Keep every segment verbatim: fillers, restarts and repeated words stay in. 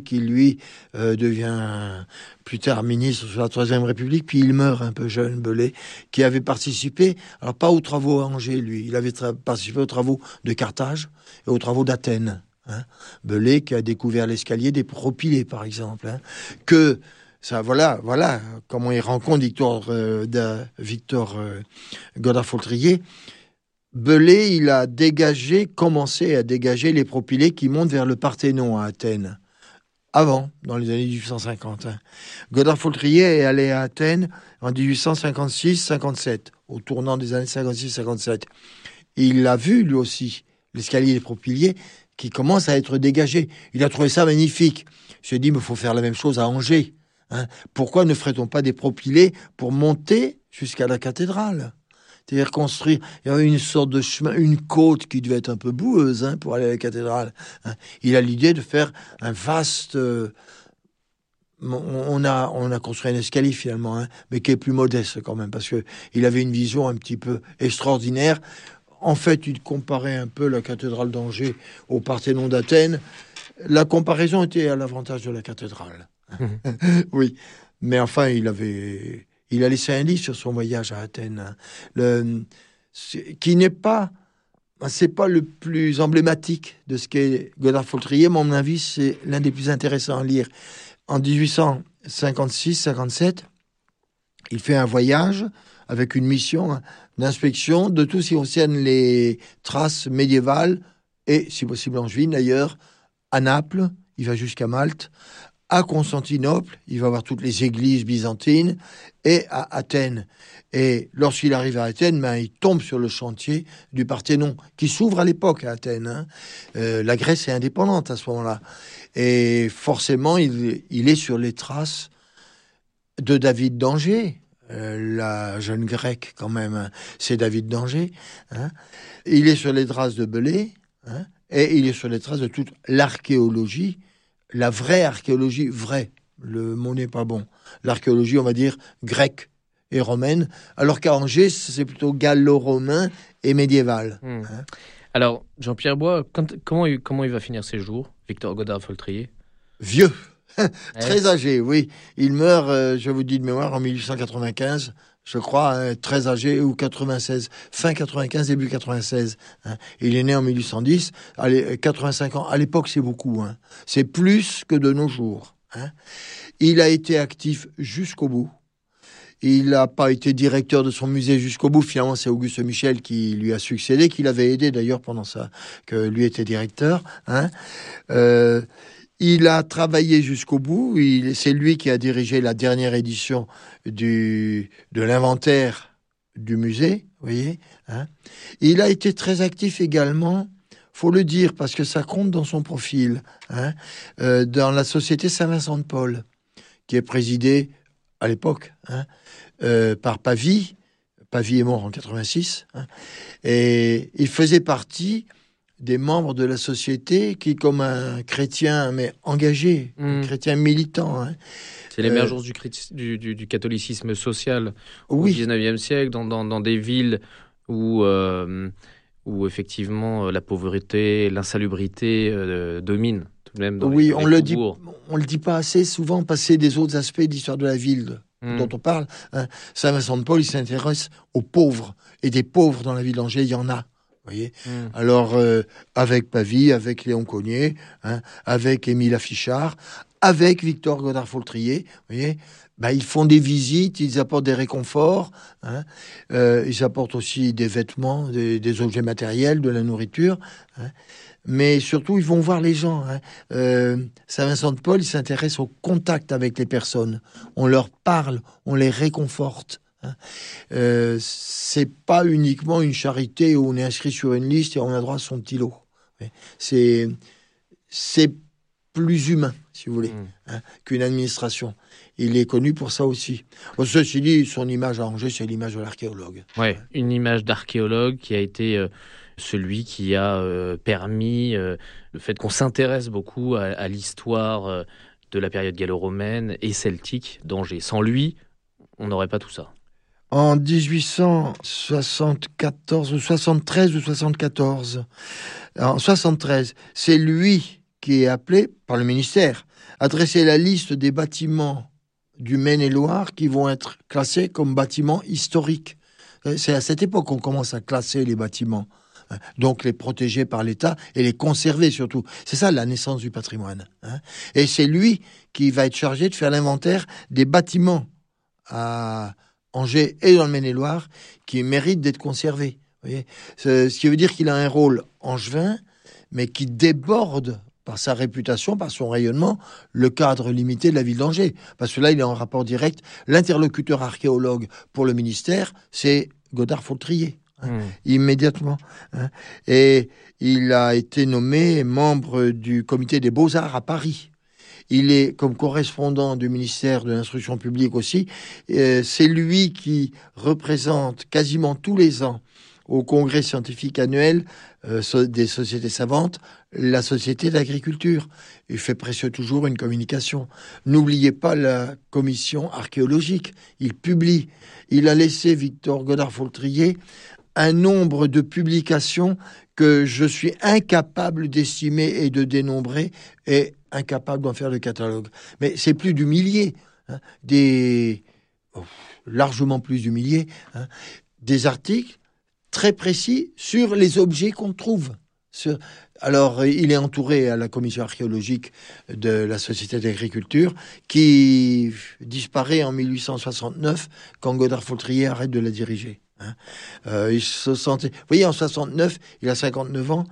qui lui euh, devient plus tard ministre sous la Troisième République, puis il meurt un peu jeune, Belay, qui avait participé, alors pas aux travaux à Angers, lui, il avait tra- participé aux travaux de Carthage et aux travaux d'Athènes. Hein. Belay qui a découvert l'escalier des propylées, par exemple. Hein. Que ça, voilà, voilà comment il rencontre Victor, euh, de, Victor euh, Godard-Foltrier. Belay, il a dégagé, commencé à dégager les propylées qui montent vers le Parthénon à Athènes. Avant, dans les années dix-huit cent cinquante. Hein. Godard-Foltrier est allé à Athènes en dix-huit cent cinquante-six cinquante-sept, au tournant des années cinquante-six cinquante-sept. Il a vu, lui aussi, l'escalier des propyliers qui commence à être dégagé. Il a trouvé ça magnifique. Il s'est dit, mais il faut faire la même chose à Angers. Hein. Pourquoi ne ferait-on pas des propylées pour monter jusqu'à la cathédrale ? C'est-à-dire construire, il y avait une sorte de chemin, une côte qui devait être un peu boueuse hein, pour aller à la cathédrale. Hein. Il a l'idée de faire un vaste... Euh, on, a, on a construit un escalier finalement, hein, mais qui est plus modeste quand même, parce qu'il avait une vision un petit peu extraordinaire. En fait, il comparait un peu la cathédrale d'Angers au Parthénon d'Athènes. La comparaison était à l'avantage de la cathédrale. Mmh. Oui, mais enfin, il avait... Il a laissé un livre sur son voyage à Athènes, le, qui n'est pas, c'est pas le plus emblématique de ce qu'est Godard-Foltrier, mais à mon avis, c'est l'un des plus intéressants à lire. En dix-huit cent cinquante-six cinquante-sept, il fait un voyage avec une mission d'inspection de tout ce qui concerne les traces médiévales et, si possible, angevines d'ailleurs, à Naples, il va jusqu'à Malte, à Constantinople, il va voir toutes les églises byzantines, et à Athènes. Et lorsqu'il arrive à Athènes, ben, il tombe sur le chantier du Parthénon, qui s'ouvre à l'époque à Athènes. Hein. Euh, la Grèce est indépendante à ce moment-là. Et forcément, il, il est sur les traces de David d'Angers, euh, la jeune grecque quand même, hein. C'est David d'Angers. Hein. Il est sur les traces de Belay, hein, et il est sur les traces de toute l'archéologie, la vraie archéologie, vraie, le mot n'est pas bon. L'archéologie, on va dire, grecque et romaine, alors qu'à Angers, c'est plutôt gallo-romain et médiéval. Mmh. Hein. Alors, Jean-Pierre Bois, quand, comment, il, comment il va finir ses jours, Victor Godard-Foltrier ? Vieux, très âgé, oui. Il meurt, euh, je vous dis de mémoire, en dix-huit cent quatre-vingt-quinze, je crois, hein, très âgé, ou quatre-vingt-seize, fin quatre-vingt-quinze, début quatre-vingt-seize. Hein. Il est né en mille huit cent dix, allez, quatre-vingt-cinq ans. À l'époque, c'est beaucoup. Hein. C'est plus que de nos jours. Hein. Il a été actif jusqu'au bout. Il n'a pas été directeur de son musée jusqu'au bout. Finalement, c'est Auguste Michel qui lui a succédé, qui l'avait aidé d'ailleurs pendant ça, que lui était directeur. Hein. Euh, Il a travaillé jusqu'au bout. Il, c'est lui qui a dirigé la dernière édition du, de l'inventaire du musée. Vous voyez, hein. Il a été très actif également, faut le dire, parce que ça compte dans son profil, hein, euh, dans la société Saint-Vincent-de-Paul, qui est présidée à l'époque hein, euh, par Pavie. Pavie est mort en quatre-vingt-six. Hein, et il faisait partie des membres de la société qui, comme un chrétien, mais engagé, mmh. un chrétien militant. Hein. C'est l'émergence euh, du, du, du catholicisme social oui. au dix-neuvième siècle, dans, dans, dans des villes où, euh, où effectivement la pauvreté, l'insalubrité euh, dominent tout de même. Dans oui, les, on le dit, on le dit pas assez souvent, passer des autres aspects d'histoire de la ville mmh. dont on parle. Hein. Saint-Vincent-de-Paul, il s'intéresse aux pauvres, et des pauvres dans la ville d'Angers, il y en a. Voyez mmh. Alors, euh, avec Pavie, avec Léon Cogniet, hein, avec Émile Affichard, avec Victor Godard-Foltrier, voyez, bah, ils font des visites, ils apportent des réconforts, hein, euh, ils apportent aussi des vêtements, des, des objets matériels, de la nourriture, hein, mais surtout, ils vont voir les gens. Hein. Euh, Saint-Vincent-de-Paul, il s'intéresse au contact avec les personnes. On leur parle, on les réconforte. Hein. Euh, c'est pas uniquement une charité où on est inscrit sur une liste et on a droit à son petit lot. C'est, c'est plus humain, si vous voulez, mmh. hein, qu'une administration. Il est connu pour ça aussi. Bon, ceci dit, son image à Angers, c'est l'image de l'archéologue. Ouais, hein. Une image d'archéologue qui a été euh, celui qui a euh, permis euh, le fait qu'on s'intéresse beaucoup à, à l'histoire euh, de la période gallo-romaine et celtique d'Angers. Sans lui, on n'aurait pas tout ça. En dix-huit cent soixante-quatorze ou soixante-treize ou soixante-quatorze, en soixante-treize, c'est lui qui est appelé par le ministère à dresser la liste des bâtiments du Maine-et-Loire qui vont être classés comme bâtiments historiques. C'est à cette époque qu'on commence à classer les bâtiments, donc les protéger par l'État et les conserver surtout. C'est ça la naissance du patrimoine. Hein. Et c'est lui qui va être chargé de faire l'inventaire des bâtiments à Angers et dans le Maine-et-Loire qui méritent d'être conservés. Vous voyez, ce qui veut dire qu'il a un rôle angevin, mais qui déborde par sa réputation, par son rayonnement, le cadre limité de la ville d'Angers. Parce que là, il est en rapport direct. L'interlocuteur archéologue pour le ministère, c'est Godard-Foltrier, hein, mmh. immédiatement. Hein. Et il a été nommé membre du comité des Beaux-Arts à Paris. Il est comme correspondant du ministère de l'Instruction publique aussi. Euh, c'est lui qui représente quasiment tous les ans au congrès scientifique annuel euh, des sociétés savantes, la société d'agriculture. Il fait presque toujours une communication. N'oubliez pas la commission archéologique. Il publie. Il a laissé, Victor Godard-Foltrier, un nombre de publications que je suis incapable d'estimer et de dénombrer et incapable d'en faire le catalogue. Mais c'est plus du millier, hein, des... oh, largement plus du millier, hein, des articles très précis sur les objets qu'on trouve. Sur... Alors, il est entouré à la commission archéologique de la Société d'agriculture qui disparaît en mille huit cent soixante-neuf quand Godard-Foltrier arrête de la diriger. Hein. Euh, il se sentait... Vous voyez, en soixante-neuf, il a cinquante-neuf ans,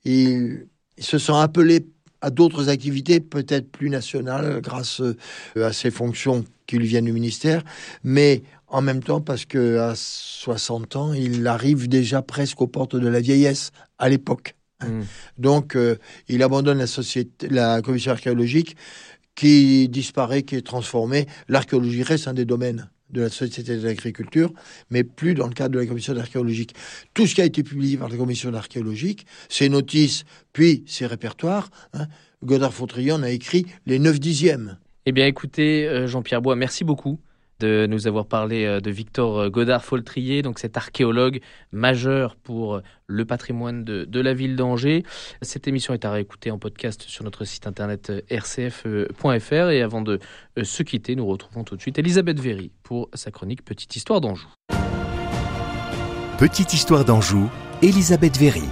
il, il se sent appelé à d'autres activités, peut-être plus nationales, grâce à ses fonctions qui lui viennent du ministère, mais en même temps parce qu'à soixante ans, il arrive déjà presque aux portes de la vieillesse, à l'époque. Mmh. Donc, euh, il abandonne la, société, la commission archéologique qui disparaît, qui est transformée. L'archéologie reste un des domaines de la Société de l'agriculture, mais plus dans le cadre de la commission archéologique. Tout ce qui a été publié par la commission archéologique, ses notices, puis ses répertoires, hein, Godard-Foltrier en a écrit les neuf dixièmes. Eh bien, écoutez, Jean-Pierre Bois, merci beaucoup de nous avoir parlé de Victor Godard-Foltrier, donc cet archéologue majeur pour le patrimoine de, de la ville d'Angers. Cette émission est à réécouter en podcast sur notre site internet r c f point f r. Et avant de se quitter, nous retrouvons tout de suite Elisabeth Véry pour sa chronique Petite Histoire d'Anjou. Petite Histoire d'Anjou, Elisabeth Véry.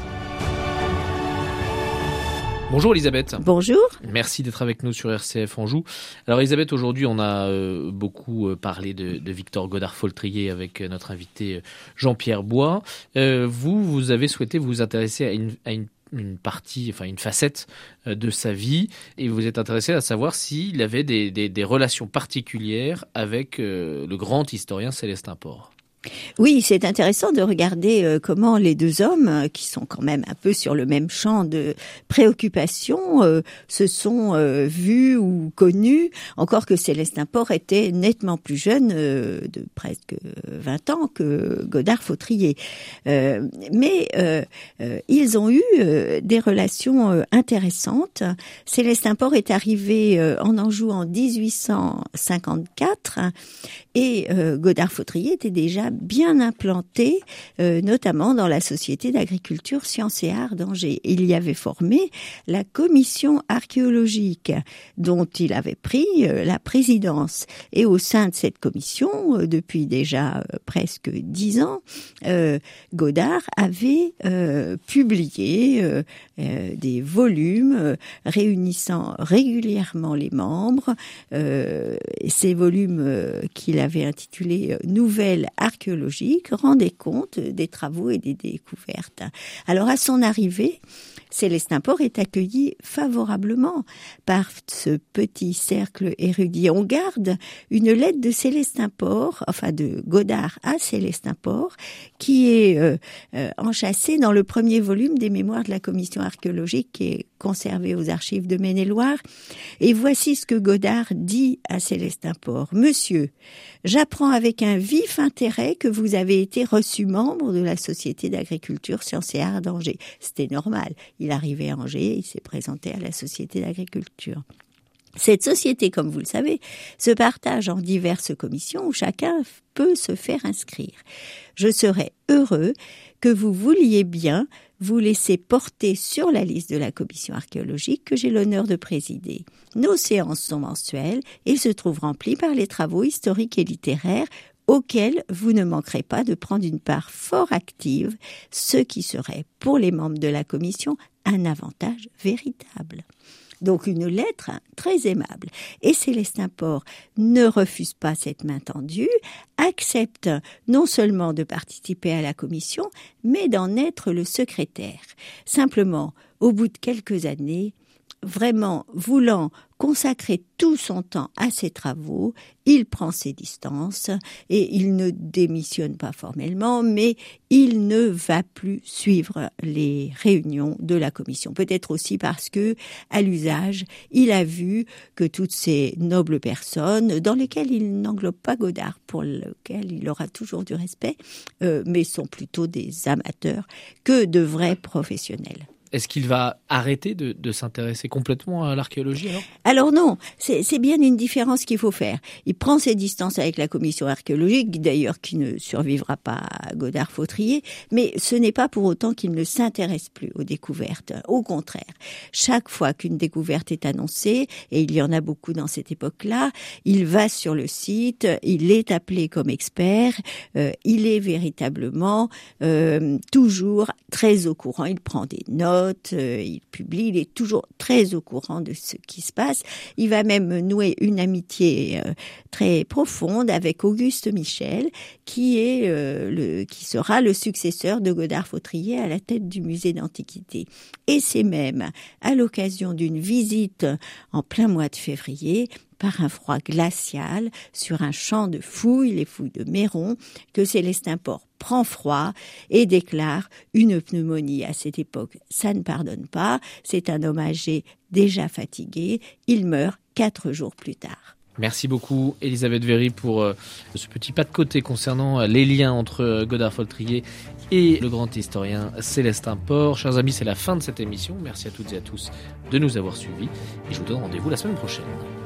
Bonjour Elisabeth. Bonjour. Merci d'être avec nous sur R C F Anjou. Alors Elisabeth, aujourd'hui on a euh, beaucoup parlé de, de Victor Godard-Foltrier avec notre invité Jean-Pierre Bois. Euh, vous, vous avez souhaité vous intéresser à une, à une, une partie, enfin une facette de sa vie, et vous êtes intéressé à savoir s'il avait des, des, des relations particulières avec euh, le grand historien Célestin Port. Oui, c'est intéressant de regarder euh, comment les deux hommes, euh, qui sont quand même un peu sur le même champ de préoccupation, euh, se sont euh, vus ou connus, encore que Célestin Port était nettement plus jeune, euh, de presque vingt ans, que Godard-Foltrier. Euh, mais euh, euh, ils ont eu euh, des relations euh, intéressantes. Célestin Port est arrivé euh, en Anjou en dix-huit cent cinquante-quatre, et euh, Godard-Foltrier était déjà bien implanté, euh, notamment dans la Société d'agriculture, sciences et arts d'Angers. Il y avait formé la commission archéologique, dont il avait pris euh, la présidence. Et au sein de cette commission, euh, depuis déjà euh, presque dix ans, euh, Godard avait euh, publié euh, euh, des volumes euh, réunissant régulièrement les membres. Euh, ces volumes euh, qu'il avait intitulés euh, « Nouvelles archéologiques » rendait compte des travaux et des découvertes. Alors, à son arrivée, Célestin Port est accueilli favorablement par ce petit cercle érudit. On garde une lettre de Célestin Port, enfin de Godard à Célestin Port, qui est euh, euh, enchâssée dans le premier volume des mémoires de la commission archéologique qui est conservé aux archives de Maine-et-Loire. Et voici ce que Godard dit à Célestin Port. « Monsieur, j'apprends avec un vif intérêt que vous avez été reçu membre de la Société d'agriculture, sciences et arts d'Angers. » C'était normal. Il arrivait à Angers, il s'est présenté à la Société d'agriculture. Cette société, comme vous le savez, se partage en diverses commissions où chacun peut se faire inscrire. Je serais heureux que vous vouliez bien vous laisser porter sur la liste de la commission archéologique que j'ai l'honneur de présider. Nos séances sont mensuelles et se trouvent remplies par les travaux historiques et littéraires auxquels vous ne manquerez pas de prendre une part fort active, ce qui serait pour les membres de la commission un avantage véritable. Donc une lettre très aimable. Et Célestin Port ne refuse pas cette main tendue, accepte non seulement de participer à la commission, mais d'en être le secrétaire. Simplement, au bout de quelques années, vraiment voulant consacrer tout son temps à ses travaux, il prend ses distances et il ne démissionne pas formellement, mais il ne va plus suivre les réunions de la commission. Peut-être aussi parce que, à l'usage, il a vu que toutes ces nobles personnes, dans lesquelles il n'englobe pas Godard, pour lequel il aura toujours du respect, euh, mais sont plutôt des amateurs que de vrais professionnels. Est-ce qu'il va arrêter de, de s'intéresser complètement à l'archéologie alors ? Alors non, c'est, c'est bien une différence qu'il faut faire. Il prend ses distances avec la commission archéologique, d'ailleurs qui ne survivra pas à Godard-Fautrier, mais ce n'est pas pour autant qu'il ne s'intéresse plus aux découvertes. Au contraire, chaque fois qu'une découverte est annoncée, et il y en a beaucoup dans cette époque-là, il va sur le site, il est appelé comme expert, euh, il est véritablement euh, toujours très au courant, il prend des notes, Euh, il publie, il est toujours très au courant de ce qui se passe. Il va même nouer une amitié euh, très profonde avec Auguste Michel, qui est euh, le, qui sera le successeur de Godard-Fautrier à la tête du musée d'Antiquité. Et c'est même à l'occasion d'une visite en plein mois de février, par un froid glacial, sur un champ de fouilles, les fouilles de Méron, que Célestin Port prend froid et déclare une pneumonie. À cette époque, ça ne pardonne pas. C'est un homme âgé, déjà fatigué. Il meurt quatre jours plus tard. Merci beaucoup Elisabeth Véry pour euh, ce petit pas de côté concernant euh, les liens entre euh, Godard-Fautrier et le grand historien Célestin Port. Chers amis, c'est la fin de cette émission. Merci à toutes et à tous de nous avoir suivis et je vous donne rendez-vous la semaine prochaine.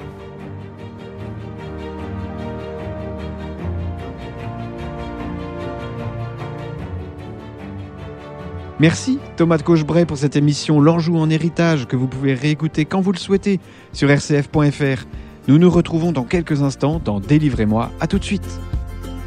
Merci Thomas de Cochebray pour cette émission L'Anjou en héritage que vous pouvez réécouter quand vous le souhaitez sur r c f point f r. Nous nous retrouvons dans quelques instants dans Délivrez-moi. À tout de suite.